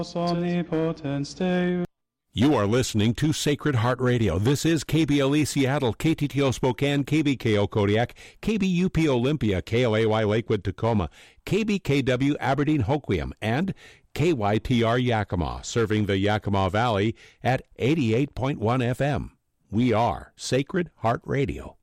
omnipotens Deus. You are listening to Sacred Heart Radio. This is KBLE Seattle, KTTO Spokane, KBKO Kodiak, KBUP Olympia, KLAY Lakewood Tacoma, KBKW Aberdeen Hoquiam, and KYTR Yakima, serving the Yakima Valley at 88.1 FM. We are Sacred Heart Radio.